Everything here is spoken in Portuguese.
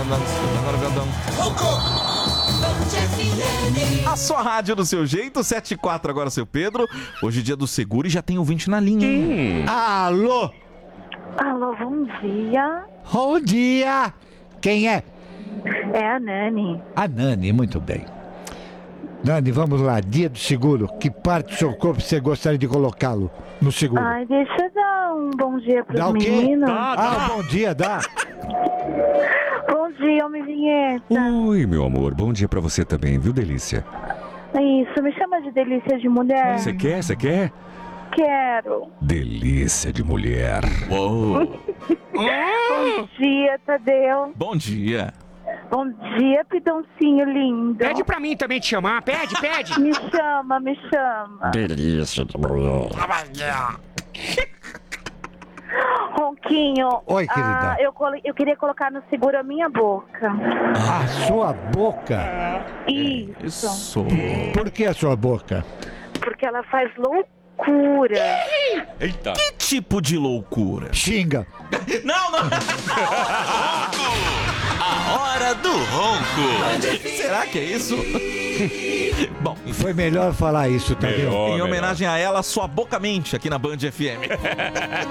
A sua rádio do seu jeito, 7h04 agora, seu Pedro. Hoje é dia do seguro e já tem ouvinte na linha, hein? Alô? Alô, bom dia. Bom dia. Quem é? É a Nani. A Nani, muito bem. Nani, vamos lá, dia do seguro. Que parte do seu corpo você gostaria de colocá-lo no seguro? Ai, deixa eu dar um bom dia pros Dá o quê? meninos. Bom dia, dá. Bom dia, homem vinheta. Oi, meu amor. Bom dia pra você também, viu, Delícia? Isso, me chama de delícia de mulher. Você quer? Você quer? Quero. Delícia de mulher. Uou. Bom dia, Tadeu. Bom dia. Bom dia, pidãocinho lindo. Pede pra mim também te chamar, pede. Me chama, me chama. Delícia de mulher. Ronquinho. Oi, querida. Eu queria colocar no seguro a minha boca. A sua boca? Isso. Por que a sua boca? Porque ela faz loucura. Eita. Que tipo de loucura? Xinga. Não. A hora do ronco. Será que é isso? Bom, Foi melhor falar isso, Tadeu. em homenagem a ela, sua boca mente aqui na Band FM.